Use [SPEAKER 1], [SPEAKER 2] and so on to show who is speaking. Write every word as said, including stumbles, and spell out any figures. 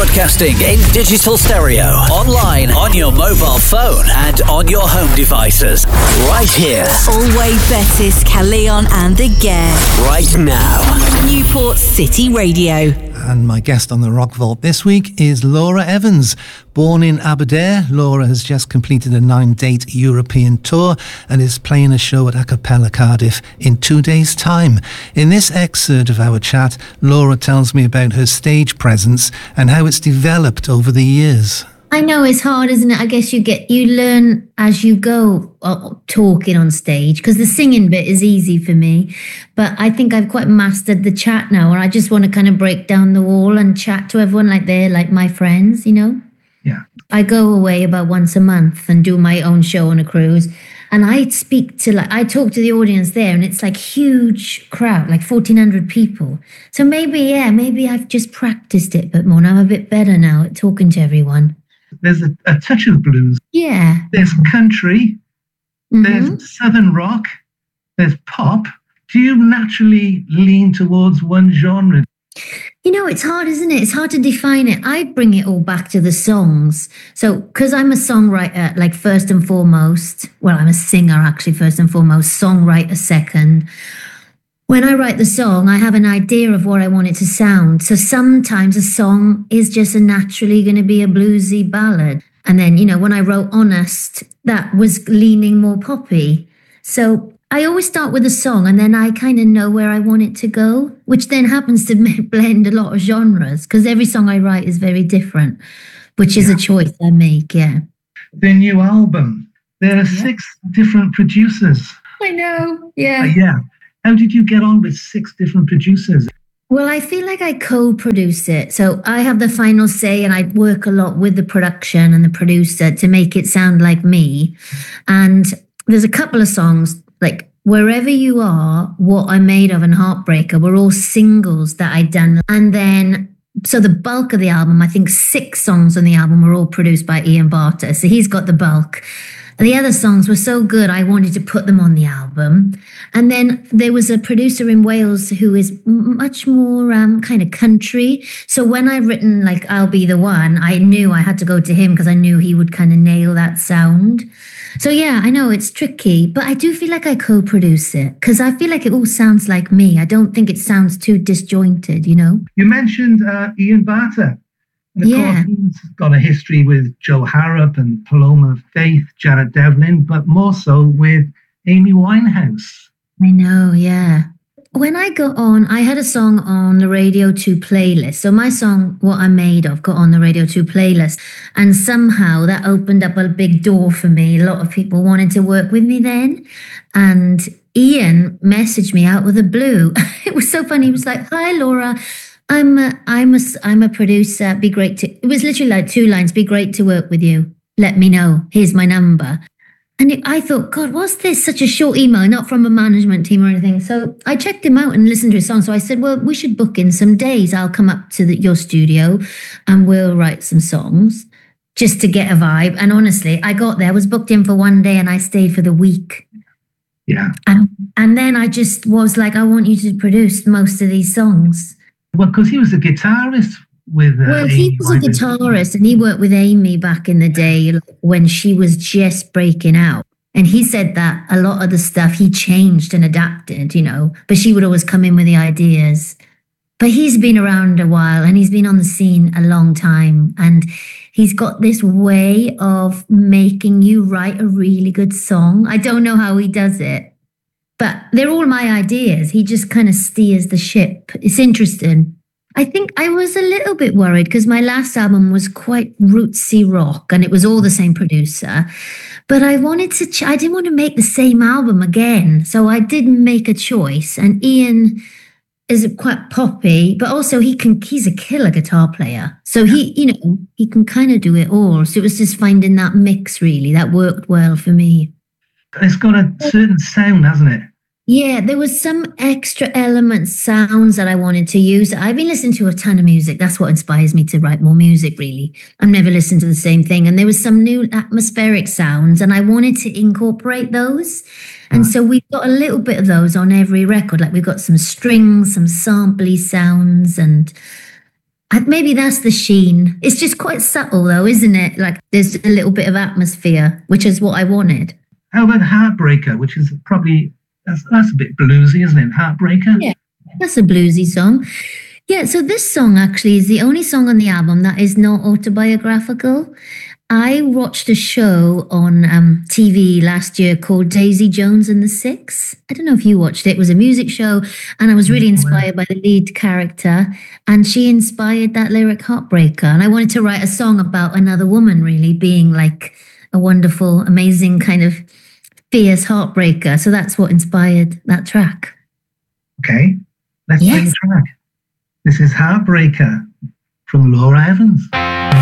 [SPEAKER 1] Broadcasting in digital stereo, online, on your mobile phone, and on your home devices. Right here.
[SPEAKER 2] Always Bettis, Calleon and the Gare.
[SPEAKER 1] Right now.
[SPEAKER 2] Newport City Radio.
[SPEAKER 3] And my guest on the Rock Vault this week is Laura Evans. Born in Aberdare, Laura has just completed a nine-date European tour and is playing a show at Acapella Cardiff in two days' time. In this excerpt of our chat, Laura tells me about her stage presence and how it's developed over the years.
[SPEAKER 4] I know it's hard, isn't it? I guess you get you learn as you go uh, talking on stage, because the singing bit is easy for me. But I think I've quite mastered the chat now, and I just want to kind of break down the wall and chat to everyone like they're like my friends, you know?
[SPEAKER 3] Yeah.
[SPEAKER 4] I go away about once a month and do my own show on a cruise. And I speak to, like, I talk to the audience there, and it's like huge crowd, like fourteen hundred people. So maybe, yeah, maybe I've just practiced it a bit more, and I'm a bit better now at talking to everyone.
[SPEAKER 5] There's a, a touch of blues.
[SPEAKER 4] Yeah.
[SPEAKER 5] There's country.
[SPEAKER 4] Mm-hmm.
[SPEAKER 5] There's southern rock. There's pop. Do you naturally lean towards one genre?
[SPEAKER 4] You know, it's hard, isn't it? It's hard to define it. I bring it all back to the songs. So, because I'm a songwriter, like first and foremost, well, I'm a singer actually first and foremost, songwriter second. When I write the song, I have an idea of what I want it to sound. So sometimes a song is just a naturally going to be a bluesy ballad. And then, you know, when I wrote Honest, that was leaning more poppy. So I always start with a song and then I kind of know where I want it to go, which then happens to blend a lot of genres because every song I write is very different, which is yeah. a choice I make, yeah.
[SPEAKER 5] The new album, there are yeah. six different producers.
[SPEAKER 4] I know, yeah.
[SPEAKER 5] Uh, yeah. How did you get on with six different producers?
[SPEAKER 4] Well, I feel like I co-produce it. So I have the final say and I work a lot with the production and the producer to make it sound like me. And there's a couple of songs like Wherever You Are, What I'm Made Of and Heartbreaker were all singles that I'd done. And then, so the bulk of the album, I think six songs on the album were all produced by Ian Barter. So he's got the bulk. The other songs were so good, I wanted to put them on the album. And then there was a producer in Wales who is much more um, kind of country. So when I'd written like I'll Be the One, I knew I had to go to him because I knew he would kind of nail that sound. So yeah, I know it's tricky, but I do feel like I co-produce it because I feel like it all sounds like me. I don't think it sounds too disjointed, you know?
[SPEAKER 5] You mentioned uh, Ian Barter. And of
[SPEAKER 4] yeah.
[SPEAKER 5] course, he's got a history with Joe Harrop and Paloma Faith, Janet Devlin, but more so with Amy Winehouse.
[SPEAKER 4] I know, yeah. When I got on, I had a song on the Radio two playlist. So my song, What I'm Made Of, got on the Radio two playlist. And somehow that opened up a big door for me. A lot of people wanted to work with me then. And Ian messaged me out of the blue. It was so funny. He was like, hi, Laura. I'm a, I'm a, I'm a producer. Be great to, it was literally like two lines. Be great to work with you. Let me know. Here's my number. And it, I thought, God, what's this? Such a short email, not from a management team or anything. So I checked him out and listened to his song. So I said, well, we should book in some days. I'll come up to the, your studio and we'll write some songs just to get a vibe. And honestly, I got there, I was booked in for one day and I stayed for the week.
[SPEAKER 5] Yeah.
[SPEAKER 4] And, and then I just was like, I want you to produce most of these songs.
[SPEAKER 5] Well, because he was a guitarist with uh,
[SPEAKER 4] Well,
[SPEAKER 5] Amy
[SPEAKER 4] he was a guitarist and he worked with Amy back in the day when she was just breaking out. And he said that a lot of the stuff he changed and adapted, you know, but she would always come in with the ideas. But he's been around a while and he's been on the scene a long time. And he's got this way of making you write a really good song. I don't know how he does it. But they're all my ideas. He just kind of steers the ship. It's interesting. I think I was a little bit worried because my last album was quite rootsy rock and it was all the same producer. But I wanted to, ch- I didn't want to make the same album again. So I did make a choice. And Ian is quite poppy, but also he can, he's a killer guitar player. So he, you know, he can kind of do it all. So it was just finding that mix really that worked well for me.
[SPEAKER 5] It's got a certain sound, hasn't it?
[SPEAKER 4] Yeah, there was some extra elements, sounds that I wanted to use. I've been listening to a ton of music. That's what inspires me to write more music, really. I've never listened to the same thing. And there was some new atmospheric sounds, and I wanted to incorporate those. And so we've got a little bit of those on every record. Like we've got some strings, some sampley sounds, and Maybe that's the sheen. It's just quite subtle though, isn't it? Like there's a little bit of atmosphere, which is what I wanted.
[SPEAKER 5] How about Heartbreaker, which is probably, that's, that's a bit bluesy, isn't it? Heartbreaker?
[SPEAKER 4] Yeah, that's a bluesy song. Yeah, so this song actually is the only song on the album that is not autobiographical. I watched a show on um, T V last year called Daisy Jones and the Six. I don't know if you watched it. It was a music show, and I was really inspired by the lead character, and she inspired that lyric Heartbreaker. And I wanted to write a song about another woman really being like a wonderful, amazing kind of fierce heartbreaker. So that's what inspired that track.
[SPEAKER 5] Okay, let's
[SPEAKER 4] Yes.
[SPEAKER 5] play the track. This is Heartbreaker from Laura Evans.